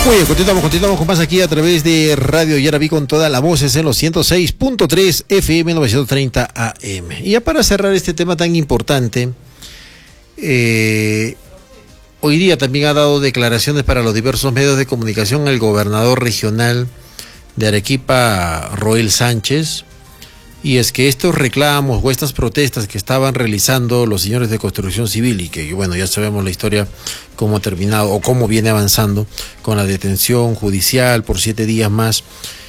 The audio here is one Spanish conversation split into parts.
Muy bien, continuamos con más aquí a través de Radio Yaraví con toda la voces en los 106.3 FM 930 AM. Y ya para cerrar este tema tan importante, hoy día también ha dado declaraciones para los diversos medios de comunicación el gobernador regional de Arequipa, Roel Sánchez, y es que estos reclamos o estas protestas que estaban realizando los señores de Construcción Civil, y que bueno, ya sabemos la historia, cómo ha terminado o cómo viene avanzando con la detención judicial por 7 días más,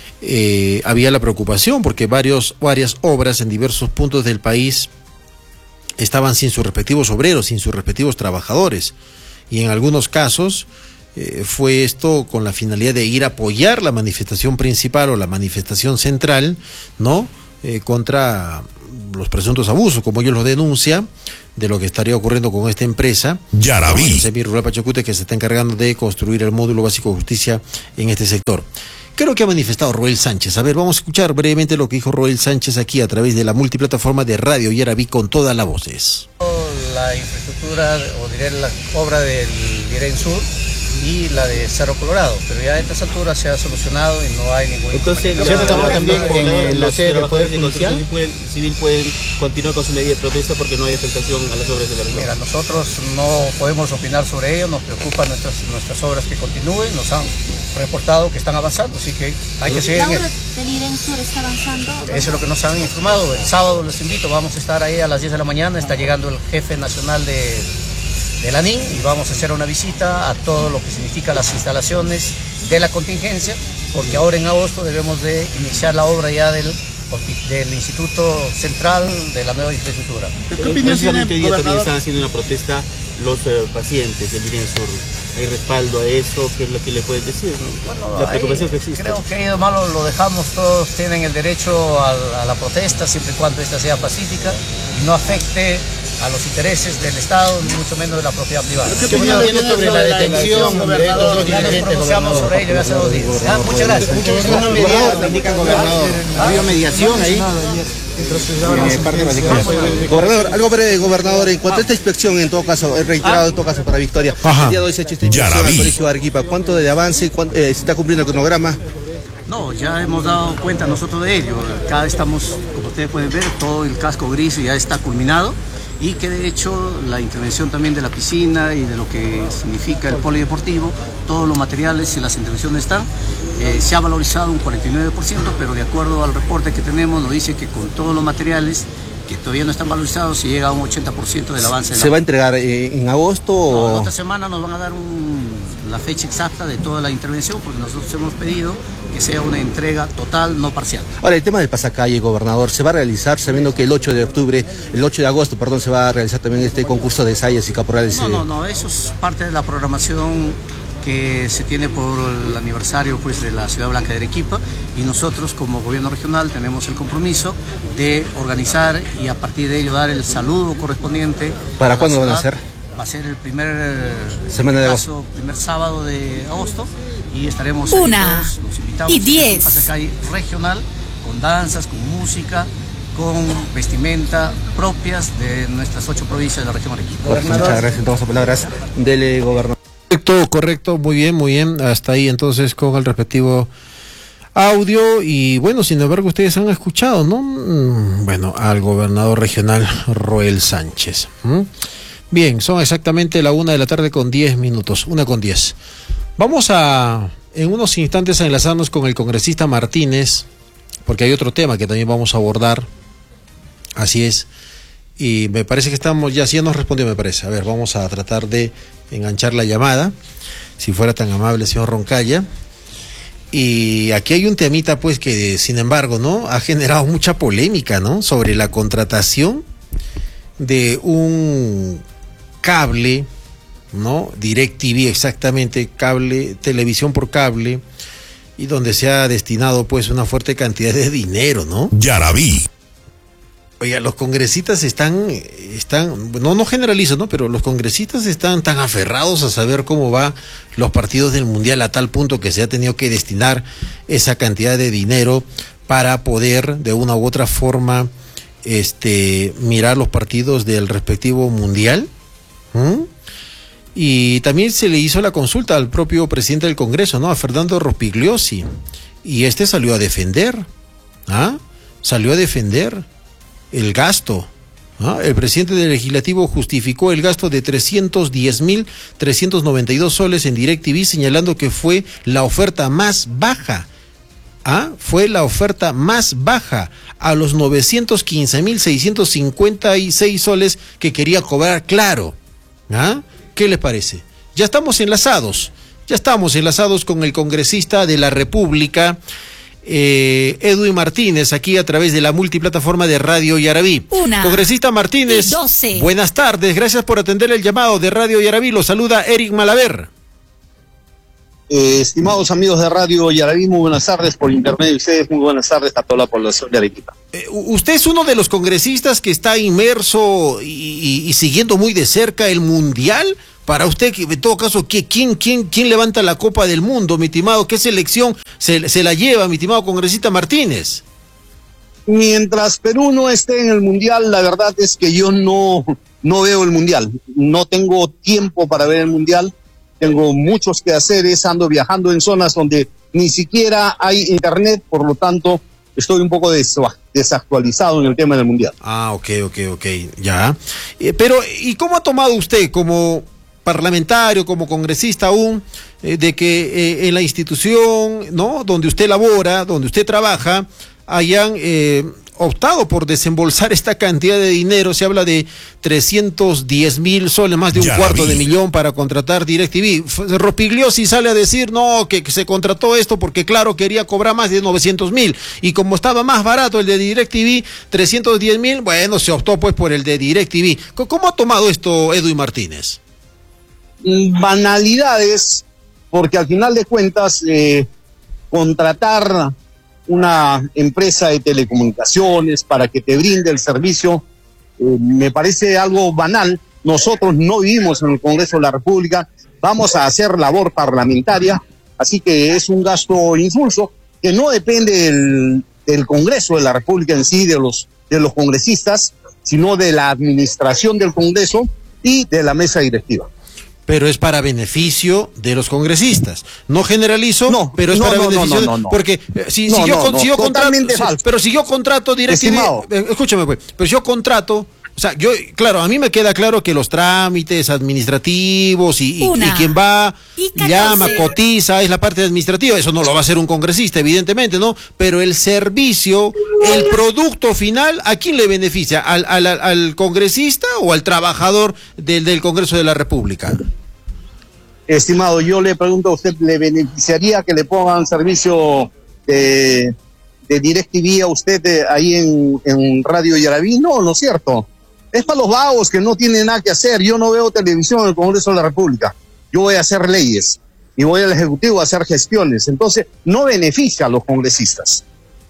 había la preocupación porque varias obras en diversos puntos del país estaban sin sus respectivos obreros, sin sus respectivos trabajadores, y en algunos casos fue esto con la finalidad de ir a apoyar la manifestación principal o la manifestación central, ¿no?, contra los presuntos abusos, como ellos lo denuncian, de lo que estaría ocurriendo con esta empresa, Yaraví, el Semi-Rural Pachacute, que se está encargando de construir el módulo básico de justicia en este sector. ¿Qué es lo que ha manifestado Roel Sánchez? A ver, vamos a escuchar brevemente lo que dijo Roel Sánchez aquí a través de la multiplataforma de Radio Yaraví con todas las voces. La infraestructura, o diré la obra del Viren Sur y la de Cerro Colorado, pero ya a estas alturas se ha solucionado y no hay ningún Entonces, inconveniente. también en la sede del Poder Civil pueden continuar con su medida de protesta porque no hay afectación a las obras de la región. Mira, nosotros no podemos opinar sobre ello, nos preocupan nuestras obras que continúen, nos han reportado que están avanzando, así que hay que seguir en ¿La él. obra del Viren Sur está avanzando? Eso es lo que nos han informado. El sábado les invito, vamos a estar ahí a las 10 de la mañana, está llegando el jefe nacional de la ANIN y vamos a hacer una visita a todo lo que significa las instalaciones de la contingencia, porque ahora en agosto debemos de iniciar la obra ya del Instituto Central de la nueva infraestructura. ¿Qué opinión tiene, hoy día también están haciendo una protesta los pacientes del Viren Sur? ¿Hay respaldo a eso? ¿Qué es lo que le pueden decir? Bueno, la preocupación que existe. Creo que ellos malo lo dejamos, todos tienen el derecho a la protesta siempre y cuando esta sea pacífica y no afecte a los intereses del Estado, ni mucho menos de la propiedad privada. ¿Qué opinión tiene sobre la detención, gobernador? Ya nos pronunciamos sobre ello hace 2 días. Muchas gracias. ¿Ha habido mediación ahí? Gobernador, algo breve, gobernador, en cuanto a esta inspección, en todo caso, he reiterado en todo caso para Victoria, el día de hoy se ha hecho esta inspección al Colegio de Arequipa, ¿cuánto de avance, se está cumpliendo el cronograma? No, ya hemos dado cuenta nosotros de ello, acá estamos, como ustedes pueden ver, todo el casco gris ya está culminado y que de hecho la intervención también de la piscina y de lo que significa el polideportivo, todos los materiales y las intervenciones están. Se ha valorizado un 49%, pero de acuerdo al reporte que tenemos nos dice que con todos los materiales que todavía no están valorizados se llega a un 80% del avance. ¿Se va a entregar en agosto? No, o...? esta semana nos van a dar la fecha exacta de toda la intervención porque nosotros hemos pedido que sea una entrega total, no parcial. Ahora, el tema del pasacalle, gobernador, ¿se va a realizar sabiendo que el 8 de agosto, se va a realizar también este concurso de sayas y caporales? No, eso es parte de la programación que se tiene por el aniversario pues, de la Ciudad Blanca de Arequipa y nosotros como gobierno regional tenemos el compromiso de organizar y a partir de ello dar el saludo correspondiente. ¿Para cuándo van a hacer? Va a ser el primer sábado de agosto y estaremos ahí todos, los invitamos 1:10 a pasacalle regional con danzas, con música, con vestimenta propias de nuestras 8 provincias de la región Arequipa. Muchas gracias, entonces palabras del gobernador. Correcto, muy bien, hasta ahí entonces con el respectivo audio y bueno, sin embargo ustedes han escuchado, ¿no? Bueno, al gobernador regional Roel Sánchez. Bien, son exactamente la 1:10 p.m, 1:10. Vamos en unos instantes a enlazarnos con el congresista Martínez, porque hay otro tema que también vamos a abordar, así es. Y me parece que ya nos respondió, me parece. A ver, vamos a tratar de enganchar la llamada, si fuera tan amable, señor Roncalla. Y aquí hay un temita, pues, que sin embargo, ¿no?, ha generado mucha polémica, ¿no?, sobre la contratación de un cable, ¿no?, DirecTV, exactamente, cable, televisión por cable, y donde se ha destinado, pues, una fuerte cantidad de dinero, ¿no? Yaraví. Oiga, los congresistas están, no generalizo, ¿no?, pero los congresistas están tan aferrados a saber cómo va los partidos del Mundial a tal punto que se ha tenido que destinar esa cantidad de dinero para poder, de una u otra forma, mirar los partidos del respectivo Mundial. Y también se le hizo la consulta al propio presidente del Congreso, ¿no? A Fernando Rospigliosi. Y este salió a defender, salió a defender el gasto. El presidente del Legislativo justificó el gasto de 310.392 soles en DirecTV, señalando que fue la oferta más baja. Fue la oferta más baja a los 915.656 soles que quería cobrar Claro. ¿Qué les parece? Ya estamos enlazados con el congresista de la República, Edwin Martínez, aquí a través de la multiplataforma de Radio Yarabí. Congresista Martínez, 12. Buenas tardes, gracias por atender el llamado de Radio Yarabí. Lo saluda Eric Malaver. Estimados amigos de Radio Yarabí, muy buenas tardes por internet de ustedes, muy buenas tardes a toda la población de Arequipa. Usted es uno de los congresistas que está inmerso y siguiendo muy de cerca el Mundial. Para usted, en todo caso, ¿quién levanta la Copa del Mundo, mi estimado? ¿Qué selección se la lleva, mi estimado congresista Martínez? Mientras Perú no esté en el Mundial, la verdad es que yo no veo el Mundial. No tengo tiempo para ver el Mundial. Tengo muchos quehaceres, ando viajando en zonas donde ni siquiera hay internet, por lo tanto, estoy un poco desactualizado en el tema del Mundial. Ok, ya. Pero, ¿y cómo ha tomado usted como parlamentario, como congresista aún, de que en la institución, ¿no?, donde usted labora, donde usted trabaja, hayan optado por desembolsar esta cantidad de dinero? Se habla de 310.000 soles, más de un cuarto de millón para contratar DirecTV. Rospigliosi sale a decir, no, que se contrató esto porque Claro quería cobrar más de 900.000, y como estaba más barato el de DirecTV, 310.000, bueno, se optó pues por el de DirecTV. ¿Cómo ha tomado esto Edwin Martínez? Banalidades, porque al final de cuentas contratar una empresa de telecomunicaciones para que te brinde el servicio me parece algo banal. Nosotros no vivimos en el Congreso de la República, vamos a hacer labor parlamentaria, así que es un gasto insulso que no depende del Congreso de la República en sí, de los congresistas, sino de la administración del Congreso y de la mesa directiva. Pero es para beneficio de los congresistas. No generalizo, pero es para beneficio no. Porque si yo contrato DirecTV, escúchame pues, pero si yo contrato, o sea, claro, a mí me queda claro que los trámites administrativos y quien va, llama, cotiza, es la parte administrativa, eso no lo va a hacer un congresista, evidentemente, ¿no? Pero el servicio, el producto final, ¿a quién le beneficia? ¿Al congresista o al trabajador del Congreso de la República? Estimado, yo le pregunto a usted, ¿le beneficiaría que le pongan servicio de DirecTV a usted ahí en Radio Yarabí? No es cierto. Es para los vagos que no tienen nada que hacer. Yo no veo televisión en el Congreso de la República. Yo voy a hacer leyes y voy al Ejecutivo a hacer gestiones. Entonces, no beneficia a los congresistas.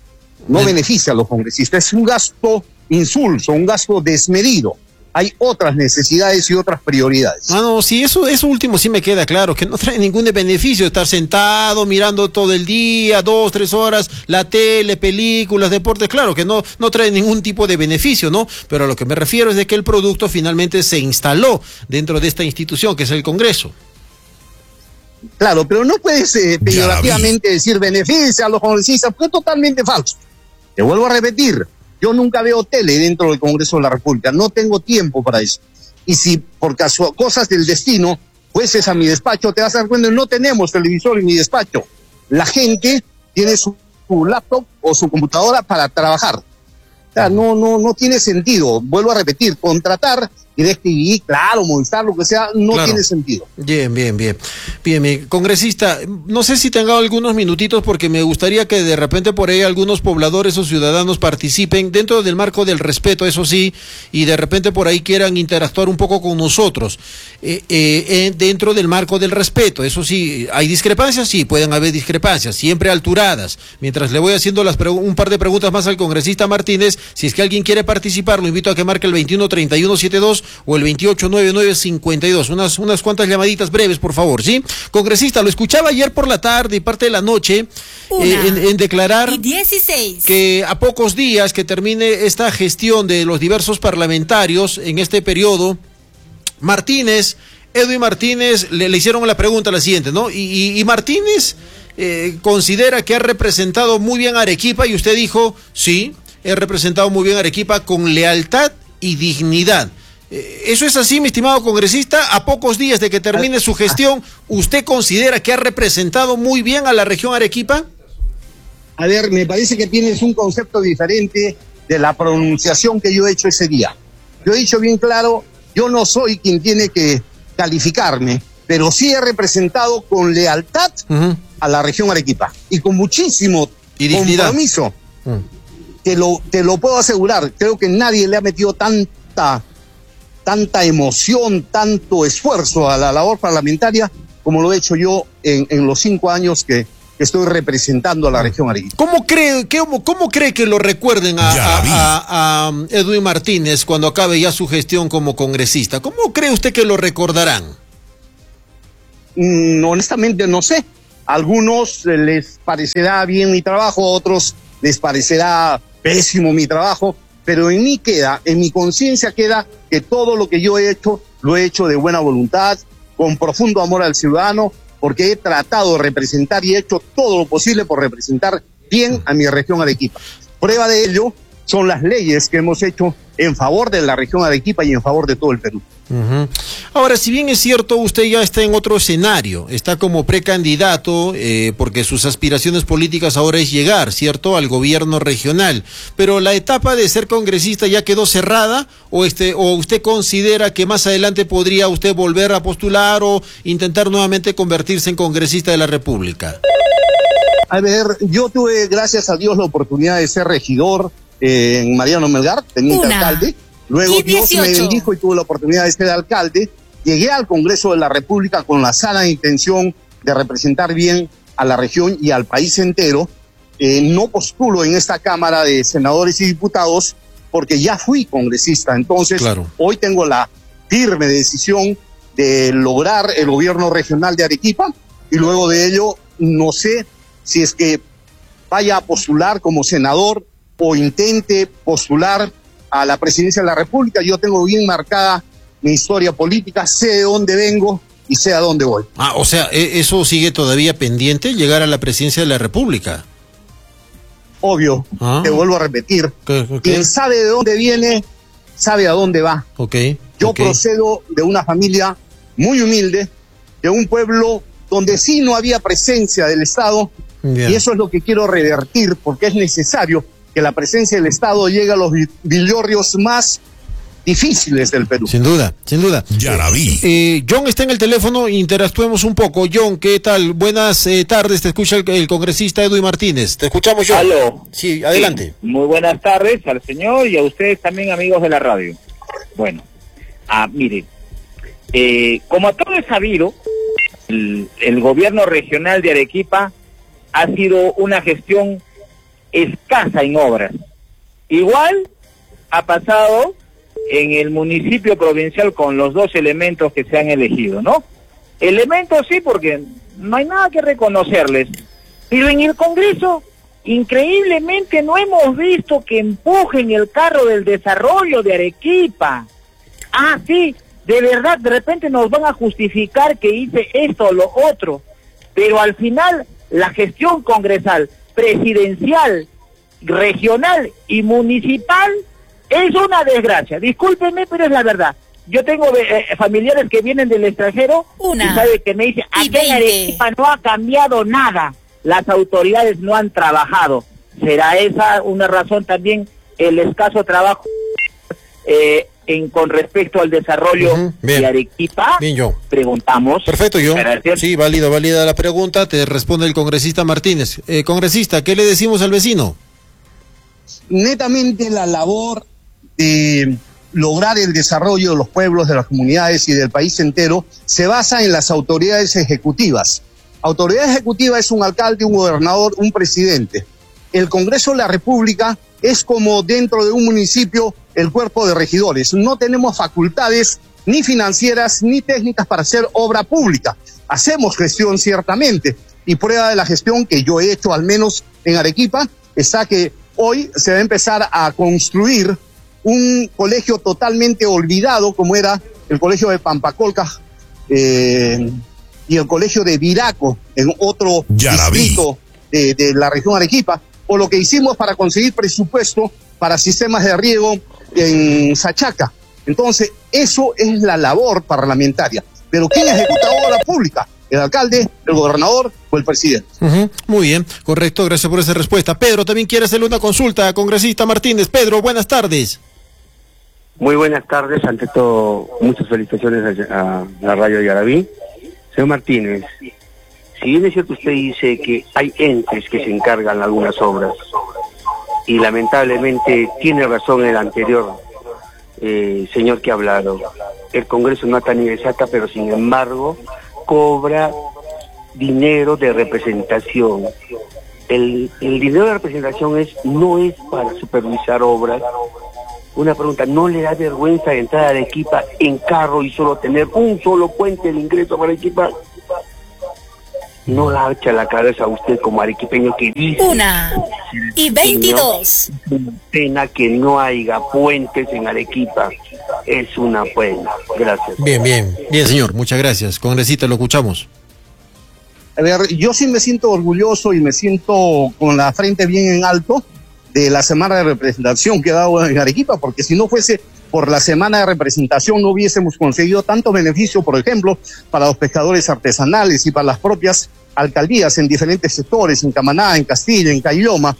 Es un gasto insulso, un gasto desmedido. Hay otras necesidades y otras prioridades. Sí, eso último sí me queda claro, que no trae ningún beneficio estar sentado mirando todo el día, 2, 3 horas, la tele, películas, deportes, claro que no trae ningún tipo de beneficio, ¿no? Pero a lo que me refiero es de que el producto finalmente se instaló dentro de esta institución, que es el Congreso. Claro, pero no puedes peyorativamente decir beneficia a los congresistas, porque es totalmente falso. Te vuelvo a repetir. Yo nunca veo tele dentro del Congreso de la República, no tengo tiempo para eso. Y si por cosas del destino fueses a mi despacho, te vas a dar cuenta que no tenemos televisor en mi despacho. La gente tiene su laptop o su computadora para trabajar. O sea, no tiene sentido. Vuelvo a repetir, contratar DirecTV, claro, Movistar, lo que sea, no tiene sentido. Bien, congresista, no sé si tenga algunos minutitos porque me gustaría que de repente por ahí algunos pobladores o ciudadanos participen dentro del marco del respeto, eso sí, y de repente por ahí quieran interactuar un poco con nosotros, dentro del marco del respeto, eso sí, ¿hay discrepancias? Sí, pueden haber discrepancias, siempre alturadas. Mientras le voy haciendo un par de preguntas más al congresista Martínez, si es que alguien quiere participar, lo invito a que marque el 213172 o el 289952, unas cuantas llamaditas breves, por favor, ¿sí? Congresista, lo escuchaba ayer por la tarde y parte de la noche en declarar 16. Que a pocos días que termine esta gestión de los diversos parlamentarios en este periodo, Martínez Edwin Martínez, le hicieron la pregunta la siguiente, ¿no? Y Martínez considera que ha representado muy bien a Arequipa, y usted dijo, sí, he representado muy bien a Arequipa con lealtad y dignidad. ¿Eso es así, mi estimado congresista? A pocos días de que termine su gestión, ¿usted considera que ha representado muy bien a la región Arequipa? A ver, me parece que tienes un concepto diferente de la pronunciación que yo he hecho ese día. Yo he dicho bien claro, yo no soy quien tiene que calificarme, pero sí he representado con lealtad a la región Arequipa y con muchísimo compromiso. Te lo puedo asegurar. Creo que nadie le ha metido tanta emoción, tanto esfuerzo a la labor parlamentaria como lo he hecho yo en los 5 años que estoy representando a la región Arequipa. ¿Cómo cree que lo recuerden a Edwin Martínez cuando acabe ya su gestión como congresista? ¿Cómo cree usted que lo recordarán? Honestamente no sé. A algunos les parecerá bien mi trabajo, a otros les parecerá pésimo mi trabajo, pero en mí queda, en mi conciencia queda que todo lo que yo he hecho, lo he hecho de buena voluntad, con profundo amor al ciudadano, porque he tratado de representar y he hecho todo lo posible por representar bien a mi región Arequipa. Prueba de ello son las leyes que hemos hecho en favor de la región Arequipa y en favor de todo el Perú. Ahora, si bien es cierto, usted ya está en otro escenario, está como precandidato, porque sus aspiraciones políticas ahora es llegar, ¿cierto?, al gobierno regional, pero la etapa de ser congresista ya quedó cerrada, o usted considera que más adelante podría usted volver a postular o intentar nuevamente convertirse en congresista de la República. A ver, yo tuve, gracias a Dios, la oportunidad de ser regidor en Mariano Melgar, teniente alcalde. Luego Dios me bendijo y tuve la oportunidad de ser alcalde. Llegué al Congreso de la República con la sana intención de representar bien a la región y al país entero. No postulo en esta Cámara de Senadores y Diputados porque ya fui congresista. Entonces, hoy tengo la firme decisión de lograr el gobierno regional de Arequipa y luego de ello no sé si es que vaya a postular como senador o intente postular a la presidencia de la República. Yo tengo bien marcada mi historia política, sé de dónde vengo y sé a dónde voy. O sea, ¿eso sigue todavía pendiente, llegar a la presidencia de la República? Obvio, te vuelvo a repetir. Quien sabe de dónde viene, sabe a dónde va. Yo procedo de una familia muy humilde, de un pueblo donde sí no había presencia del Estado, y eso es lo que quiero revertir, porque es necesario que la presencia del Estado llegue a los villorrios más difíciles del Perú. Sin duda, sin duda. Ya la vi. John está en el teléfono, interactuemos un poco. John, ¿qué tal? Buenas tardes, te escucha el congresista Edwin Martínez. Te escuchamos, John. Aló. Sí, adelante. Sí, muy buenas tardes al señor y a ustedes también, amigos de la radio. Bueno, mire, como a todos es sabido, el gobierno regional de Arequipa ha sido una gestión escasa en obras. Igual ha pasado en el municipio provincial con los 2 elementos que se han elegido, ¿no? Elementos sí, porque no hay nada que reconocerles. Pero en el Congreso, increíblemente no hemos visto que empujen el carro del desarrollo de Arequipa. Sí, de verdad, de repente nos van a justificar que hice esto o lo otro, pero al final la gestión congresal, presidencial, regional y municipal es una desgracia. Discúlpenme, pero es la verdad. Yo tengo familiares que vienen del extranjero y sabe que me dicen, aquí en Arequipa no ha cambiado nada, las autoridades no han trabajado. ¿Será esa una razón también el escaso trabajo con respecto al desarrollo de Arequipa? Bien, yo. Preguntamos. Perfecto, yo. Sí, válida la pregunta, te responde el congresista Martínez. Congresista, ¿qué le decimos al vecino? Netamente la labor de lograr el desarrollo de los pueblos, de las comunidades y del país entero se basa en las autoridades ejecutivas. Autoridad ejecutiva es un alcalde, un gobernador, un presidente. El Congreso de la República es como dentro de un municipio el cuerpo de regidores. No tenemos facultades ni financieras ni técnicas para hacer obra pública. Hacemos gestión ciertamente, y prueba de la gestión que yo he hecho al menos en Arequipa está que hoy se va a empezar a construir un colegio totalmente olvidado como era el colegio de Pampacolca, y el colegio de Viraco, en otro distrito de la región Arequipa, o lo que hicimos para conseguir presupuesto para sistemas de riego en Sachaca. Entonces, eso es la labor parlamentaria. Pero ¿quién ejecuta obra pública? ¿El alcalde, el gobernador o el presidente? Muy bien, correcto, gracias por esa respuesta. Pedro también quiere hacerle una consulta, congresista Martínez. Pedro, buenas tardes. Muy buenas tardes, ante todo, muchas felicitaciones a la radio Yaraví. Señor Martínez, si bien es cierto, usted dice que hay entes que se encargan de algunas obras, y lamentablemente tiene razón el anterior señor que ha hablado, el Congreso no está ni desata, pero sin embargo cobra dinero de representación. El dinero de representación no es para supervisar obras. Una pregunta, ¿no le da vergüenza de entrar a Arequipa en carro y solo tener un solo puente de ingreso para Arequipa? No la echa la cabeza a usted como arequipeño que dice... 1:22. Es una pena que no haya puentes en Arequipa. Es una pena. Gracias. Bien, señor. Muchas gracias. Congresista, lo escuchamos. A ver, yo sí me siento orgulloso y me siento con la frente bien en alto de la semana de representación que ha dado en Arequipa, porque si no fuese por la semana de representación no hubiésemos conseguido tanto beneficio, por ejemplo, para los pescadores artesanales y para las propias alcaldías en diferentes sectores, en Camaná, en Castilla, en Caylloma,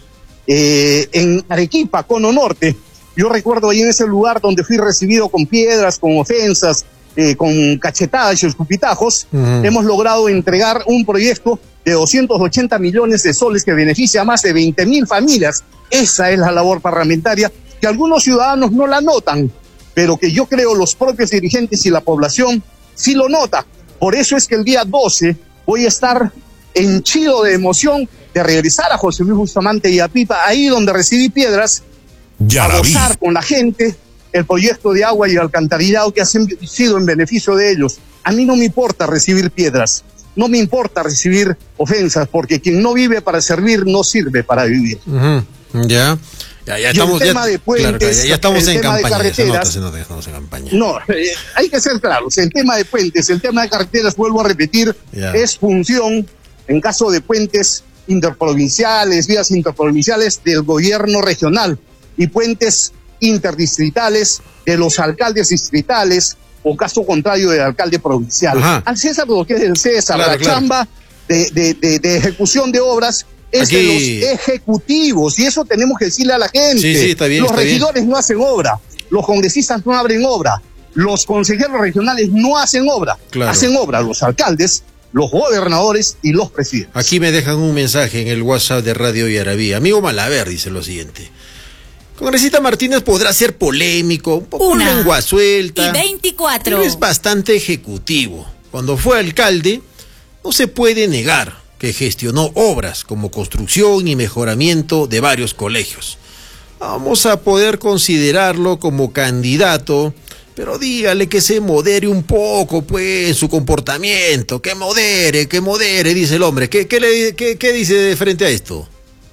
en Arequipa, Cono Norte. Yo recuerdo ahí en ese lugar donde fui recibido con piedras, con ofensas, con cachetadas y escupitajos, hemos logrado entregar un proyecto de 280 millones de soles que beneficia a más de 20.000 familias. Esa es la labor parlamentaria que algunos ciudadanos no la notan, pero que yo creo los propios dirigentes y la población sí lo nota. Por eso es que el día 12 voy a estar henchido de emoción de regresar a José Luis Bustamante y a Pipa, ahí donde recibí piedras, a gozar con la gente el proyecto de agua y alcantarillado que ha sido en beneficio de ellos. A mí no me importa recibir piedras, no me importa recibir ofensas, porque quien no vive para servir no sirve para vivir. Ya estamos, el tema de puentes, ya estamos en campaña. Se nota que estamos en campaña. No, hay que ser claros. El tema de puentes, el tema de carreteras, vuelvo a repetir, es función, en caso de puentes interprovinciales, vías interprovinciales, del gobierno regional, y puentes interdistritales de los alcaldes distritales, o caso contrario del alcalde provincial. Al César lo que es el César, chamba de ejecución de obras es de los ejecutivos, y eso tenemos que decirle a la gente. Sí, está bien, los regidores no hacen obra, los congresistas no abren obra, los consejeros regionales no hacen obra, hacen obra los alcaldes, los gobernadores y los presidentes. Aquí me dejan un mensaje en el WhatsApp de Radio Yaraví. Amigo Malaver dice lo siguiente: congresista Martínez podrá ser polémico, un poco lengua suelta, 1:24. pero es bastante ejecutivo. Cuando fue alcalde, no se puede negar que gestionó obras como construcción y mejoramiento de varios colegios. Vamos a poder considerarlo como candidato, pero dígale que se modere un poco, pues, su comportamiento, que modere, dice el hombre. ¿Qué dice de frente a esto?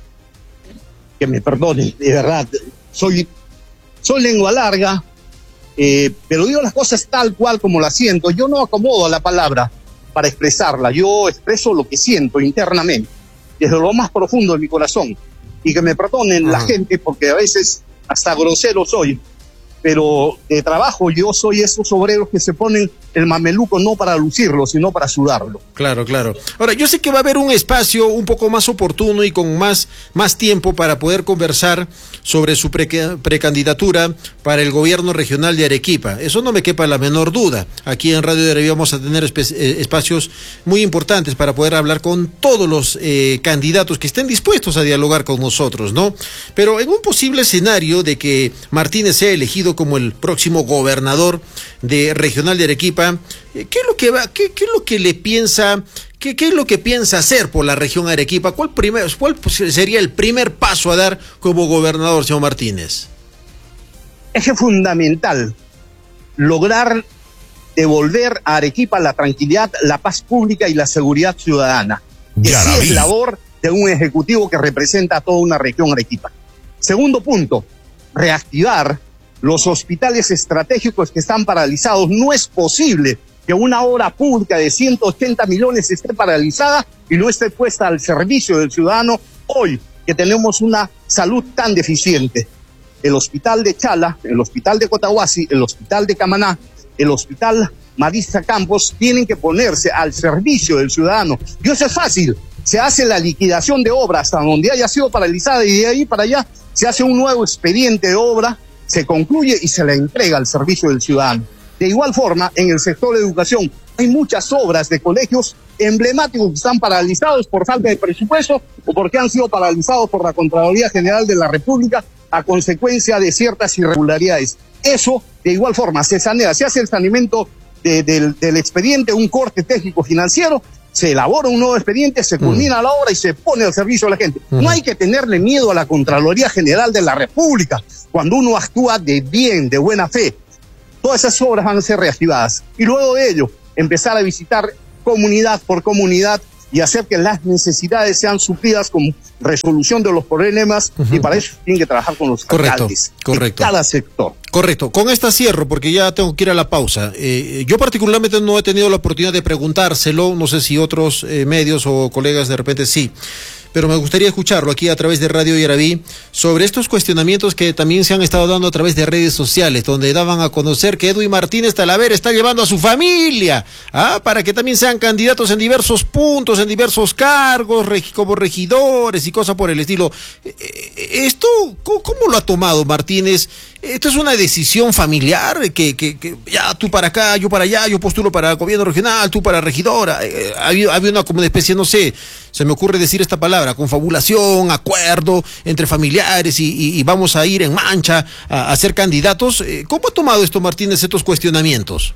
Que me perdone, de verdad, soy lengua larga, pero digo las cosas tal cual como las siento. Yo no acomodo la palabra para expresarla, yo expreso lo que siento internamente, desde lo más profundo de mi corazón, y que me perdonen la gente, porque a veces hasta grosero soy, pero de trabajo yo soy esos obreros que se ponen el mameluco no para lucirlo, sino para sudarlo. Claro. Ahora, yo sé que va a haber un espacio un poco más oportuno y con más tiempo para poder conversar sobre su precandidatura para el gobierno regional de Arequipa. Eso no me quepa la menor duda. Aquí en Radio de Arequipa vamos a tener espacios muy importantes para poder hablar con todos los candidatos que estén dispuestos a dialogar con nosotros, ¿no? Pero en un posible escenario de que Martínez sea elegido como el próximo gobernador regional de Arequipa, ¿qué es lo que le piensa? ¿Qué es lo que piensa hacer por la región Arequipa? ¿Cuál sería el primer paso a dar como gobernador, señor Martínez? Es fundamental lograr devolver a Arequipa la tranquilidad, la paz pública y la seguridad ciudadana. Esa es labor de un ejecutivo que representa a toda una región Arequipa. Segundo punto, reactivar los hospitales estratégicos que están paralizados. No es posible que una obra pública de 180 millones esté paralizada y no esté puesta al servicio del ciudadano hoy que tenemos una salud tan deficiente. El hospital de Chala, el hospital de Cotahuasi, el hospital de Camaná, el hospital Marisa Campos tienen que ponerse al servicio del ciudadano. Y eso es fácil. Se hace la liquidación de obra hasta donde haya sido paralizada y de ahí para allá se hace un nuevo expediente de obra, se concluye y se le entrega al servicio del ciudadano. De igual forma, en el sector de educación hay muchas obras de colegios emblemáticos que están paralizados por falta de presupuesto o porque han sido paralizados por la Contraloría General de la República a consecuencia de ciertas irregularidades. Eso, de igual forma, se sanea, se hace el saneamiento del expediente, un corte técnico financiero, se elabora un nuevo expediente, se culmina la obra y se pone al servicio de la gente. No hay que tenerle miedo a la Contraloría General de la República cuando uno actúa de bien, de buena fe. Todas esas obras van a ser reactivadas y luego de ello empezar a visitar comunidad por comunidad y hacer que las necesidades sean suplidas con resolución de los problemas y para eso tienen que trabajar con los alcaldes de cada sector. Correcto. Con esta cierro porque ya tengo que ir a la pausa. Yo particularmente no he tenido la oportunidad de preguntárselo, no sé si otros medios o colegas de repente sí, pero me gustaría escucharlo aquí a través de Radio Yaraví sobre estos cuestionamientos que también se han estado dando a través de redes sociales, donde daban a conocer que Edwin Martínez Talavera está llevando a su familia para que también sean candidatos en diversos puntos, en diversos cargos, como regidores y cosas por el estilo. ¿Esto cómo lo ha tomado Martínez? ¿Esto es una decisión familiar? Que ya tú para acá, yo para allá, yo postulo para gobierno regional, tú para regidora. Había una como una especie, no sé, se me ocurre decir esta palabra, confabulación, acuerdo entre familiares y vamos a ir en mancha a ser candidatos. ¿Cómo ha tomado esto Martínez, estos cuestionamientos?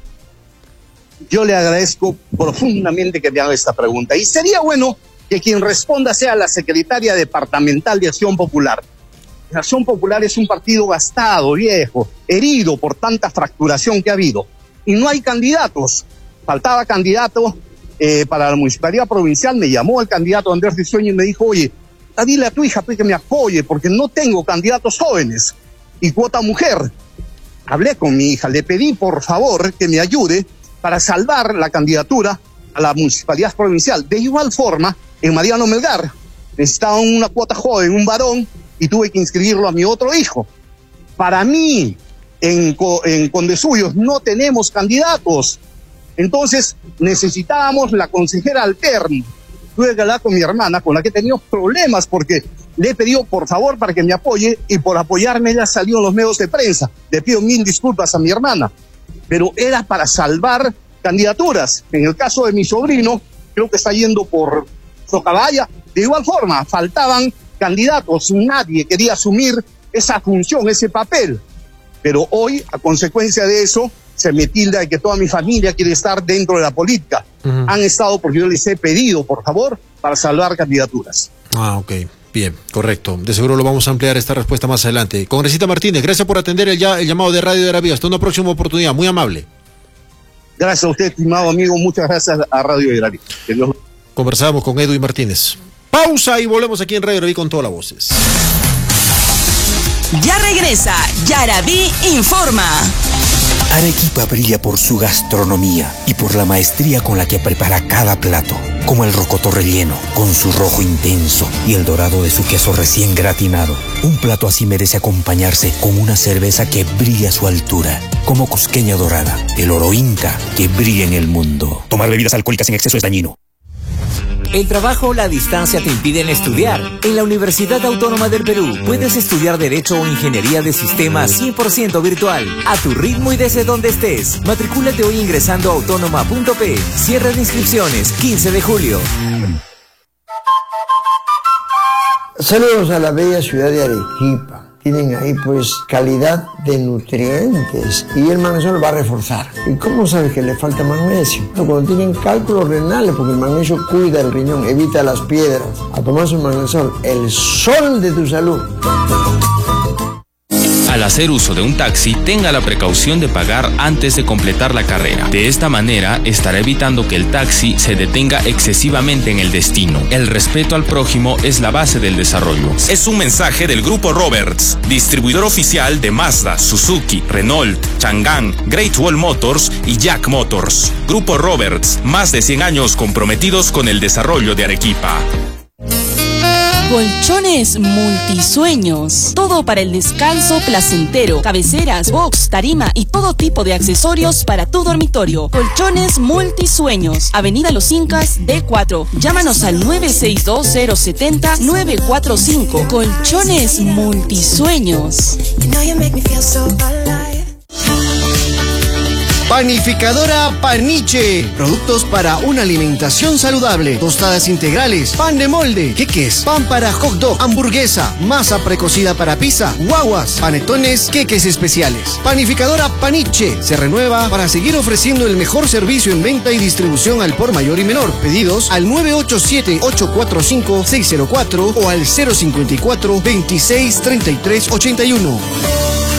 Yo le agradezco profundamente que me haga esta pregunta y sería bueno que quien responda sea la secretaria departamental de Acción Popular. Acción Popular es un partido gastado, viejo, herido por tanta fracturación que ha habido. Y no hay candidatos. Faltaba candidato para la municipalidad provincial. Me llamó el candidato Andrés Risueño y me dijo, oye, dile a tu hija que me apoye porque no tengo candidatos jóvenes y cuota mujer. Hablé con mi hija, le pedí por favor que me ayude para salvar la candidatura a la municipalidad provincial. De igual forma, en Mariano Melgar necesitaba una cuota joven, un varón, y tuve que inscribirlo a mi otro hijo. Para mí, en Condesuyos no tenemos candidatos. Entonces, necesitábamos la consejera alterna. Tuve que hablar con mi hermana, con la que he tenido problemas, porque le he pedido por favor para que me apoye, y por apoyarme ella salió en los medios de prensa. Le pido 1000 disculpas a mi hermana. Pero era para salvar candidaturas. En el caso de mi sobrino, creo que está yendo por Socabaya. De igual forma, faltaban candidatos, nadie quería asumir esa función, ese papel. Pero hoy, a consecuencia de eso, se me tilda de que toda mi familia quiere estar dentro de la política. Han estado porque yo les he pedido, por favor, para salvar candidaturas. Ok. Bien, correcto. De seguro lo vamos a ampliar esta respuesta más adelante. Congresista Martínez, gracias por atender el llamado de Radio Yaraví. Hasta una próxima oportunidad. Muy amable. Gracias a usted, estimado amigo. Muchas gracias a Radio Yaraví. Conversamos con Edwin Martínez. Pausa y volvemos aquí en Radio Yaraví con todas las voces. Ya regresa Yaraví Informa. Arequipa brilla por su gastronomía y por la maestría con la que prepara cada plato, como el rocoto relleno, con su rojo intenso y el dorado de su queso recién gratinado. Un plato así merece acompañarse con una cerveza que brilla a su altura, como Cusqueña Dorada, el oro inca que brilla en el mundo. Tomar bebidas alcohólicas en exceso es dañino. El trabajo o la distancia te impiden estudiar. En la Universidad Autónoma del Perú puedes estudiar Derecho o Ingeniería de Sistemas 100% virtual, a tu ritmo y desde donde estés. Matricúlate hoy ingresando a autónoma.p. Cierre de inscripciones 15 de julio. Saludos a la bella ciudad de Arequipa. Tienen ahí pues calidad de nutrientes y el magnesio lo va a reforzar. ¿Y cómo sabes que le falta magnesio? Cuando tienen cálculos renales, porque el magnesio cuida el riñón, evita las piedras. A tomar su magnesio, el sol de tu salud. Al hacer uso de un taxi, tenga la precaución de pagar antes de completar la carrera. De esta manera, estará evitando que el taxi se detenga excesivamente en el destino. El respeto al prójimo es la base del desarrollo. Es un mensaje del Grupo Roberts, distribuidor oficial de Mazda, Suzuki, Renault, Chang'an, Great Wall Motors y Jack Motors. Grupo Roberts, más de 100 años comprometidos con el desarrollo de Arequipa. Colchones Multisueños. Todo para el descanso placentero. Cabeceras, box, tarima y todo tipo de accesorios para tu dormitorio. Colchones Multisueños. Avenida Los Incas, D4. Llámanos al 962-070-945. Colchones Multisueños. Panificadora Paniche. Productos para una alimentación saludable. Tostadas integrales, pan de molde, queques, pan para hot dog, hamburguesa, masa precocida para pizza, guaguas, panetones, queques especiales. Panificadora Paniche se renueva para seguir ofreciendo el mejor servicio en venta y distribución al por mayor y menor. Pedidos al 987-845-604 o al 054-263381.